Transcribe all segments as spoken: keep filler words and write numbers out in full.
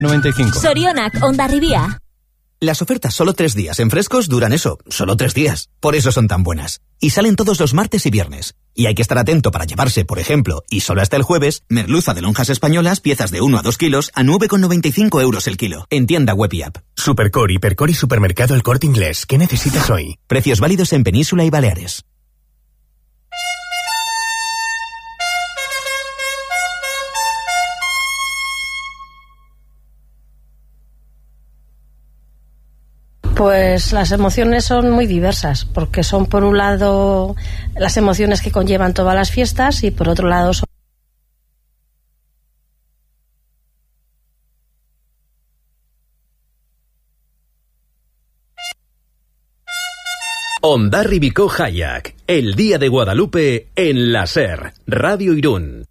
noventa y cinco. Sorionak, Hondarribia. Las ofertas solo tres días en Frescos duran eso, solo tres días. Por eso son tan buenas. Y salen todos los martes y viernes. Y hay que estar atento para llevarse, por ejemplo, y solo hasta el jueves, merluza de lonjas españolas, piezas de uno a dos kilos, a nueve con noventa y cinco euros el kilo. En tienda web y app. Supercore, Hipercore y Supermercado El Corte Inglés. ¿Qué necesitas hoy? Precios válidos en Península y Baleares. Pues las emociones son muy diversas, porque son por un lado las emociones que conllevan todas las fiestas y por otro lado son... Hondarribiko Hayak, el Día de Guadalupe en la SER, Radio Irún.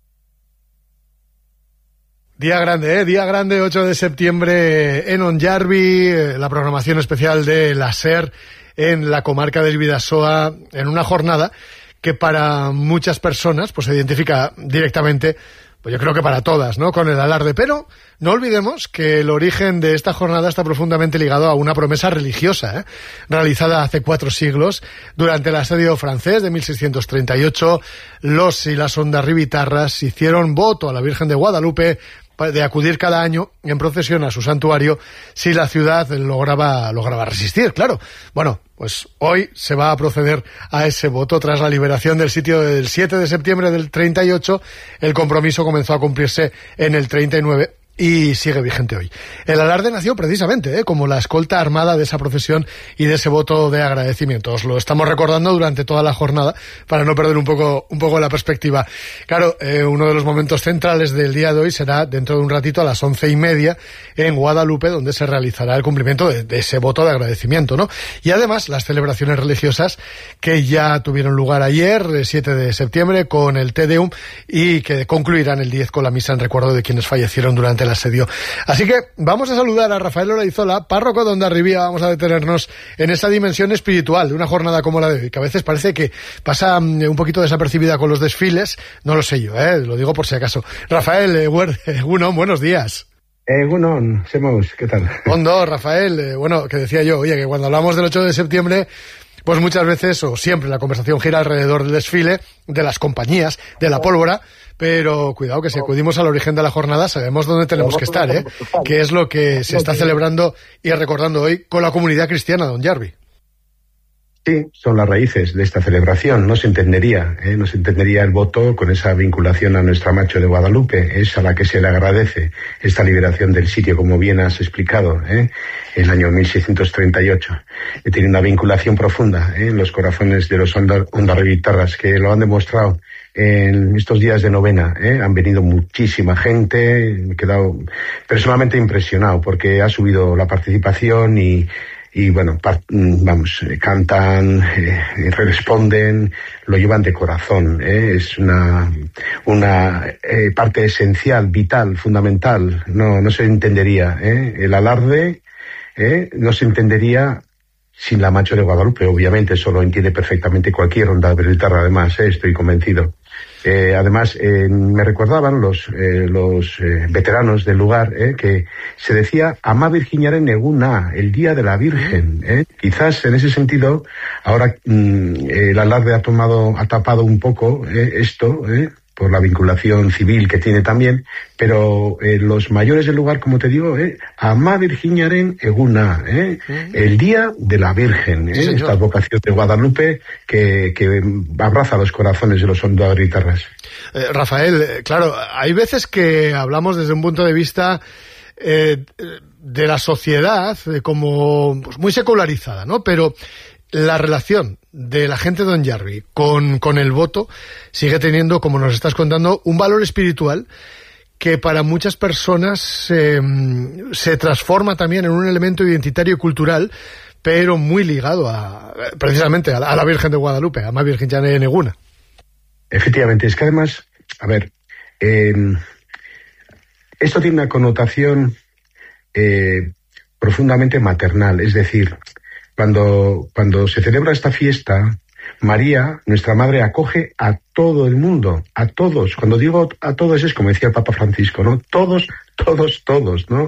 Día grande, ¿eh? Día grande, ocho de septiembre en Hondarribia, la programación especial de la SER en la comarca del Bidasoa, en una jornada que para muchas personas pues se identifica directamente, pues yo creo que para todas, ¿no?, con el alarde. Pero no olvidemos que el origen de esta jornada está profundamente ligado a una promesa religiosa, ¿eh?, realizada hace cuatro siglos durante el asedio francés de mil seiscientos treinta y ocho. Los y las hondarribitarras hicieron voto a la Virgen de Guadalupe de acudir cada año en procesión a su santuario si la ciudad lograba, lograba resistir, claro. Bueno, pues hoy se va a proceder a ese voto. Tras la liberación del sitio del siete de septiembre del treinta y ocho, el compromiso comenzó a cumplirse en el treinta y nueve y sigue vigente hoy. El alarde nació precisamente ¿eh? como la escolta armada de esa procesión y de ese voto de agradecimiento. Os lo estamos recordando durante toda la jornada para no perder un poco un poco la perspectiva. Claro, eh, uno de los momentos centrales del día de hoy será dentro de un ratito a las once y media en Guadalupe, donde se realizará el cumplimiento de, de ese voto de agradecimiento, ¿no? Y además las celebraciones religiosas que ya tuvieron lugar ayer, el siete de septiembre, con el Te Deum, y que concluirán el diez con la misa en recuerdo de quienes fallecieron durante el asedio. Así que vamos a saludar a Rafael Olaizola, párroco de Hondarribia. Vamos a detenernos en esa dimensión espiritual de una jornada como la de hoy, que a veces parece que pasa un poquito desapercibida con los desfiles. No lo sé yo, ¿eh? Lo digo por si acaso. Rafael, eh, Egunon, buenos días. Egunon, Semos, ¿qué tal? Hondo, Rafael, eh, bueno, que decía yo, oye, que cuando hablamos del ocho de septiembre, pues muchas veces, o siempre, la conversación gira alrededor del desfile, de las compañías, de la pólvora, pero cuidado que si acudimos al origen de la jornada sabemos dónde tenemos que estar, ¿eh? Que es lo que se está celebrando y recordando hoy con la comunidad cristiana de Hondarribia. Sí, son las raíces de esta celebración. No se entendería, ¿eh? no se entendería el voto con esa vinculación a nuestra Macho de Guadalupe. Es a la que se le agradece esta liberación del sitio, como bien has explicado, ¿eh? en el año mil seiscientos treinta y ocho. Tiene una vinculación profunda ¿eh? en los corazones de los hondarribitarras, que lo han demostrado en estos días de novena. ¿eh? Han venido muchísima gente. Me he quedado personalmente impresionado porque ha subido la participación y Y bueno, vamos, cantan, eh, responden, lo llevan de corazón. ¿eh? Es una una eh, parte esencial, vital, fundamental. No no se entendería ¿eh? el alarde, ¿eh? no se entendería sin la Macho de Guadalupe. Obviamente, eso lo entiende perfectamente cualquier hondarribitarra, además, ¿eh? estoy convencido. Eh, además, eh, me recordaban los eh, los eh, veteranos del lugar eh, que se decía Ama Virgiñaren Eguna, el Día de la Virgen. Eh. Quizás en ese sentido, ahora mm, el alarde ha tomado, ha tapado un poco eh, esto, eh, por la vinculación civil que tiene también, pero eh, los mayores del lugar, como te digo, eh, Ama Virgiñaren Eguna, eh, uh-huh. el Día de la Virgen, eh, sí, esta vocación de Guadalupe que, que abraza los corazones de los hondarribitarras. Eh, Rafael, eh, claro, hay veces que hablamos desde un punto de vista eh, de la sociedad eh, como pues, muy secularizada, ¿no? Pero la relación de la gente de Hondarribia con, con el voto sigue teniendo, como nos estás contando, un valor espiritual que para muchas personas eh, se transforma también en un elemento identitario y cultural, pero muy ligado a precisamente a la, a la Virgen de Guadalupe, a Ama Virgiñaren Eguna. Efectivamente, es que además, a ver, eh, esto tiene una connotación eh, profundamente maternal, es decir, Cuando, cuando se celebra esta fiesta, María, nuestra madre, acoge a todo el mundo, a todos. Cuando digo a todos es como decía el Papa Francisco, ¿no? Todos, todos, todos, ¿no?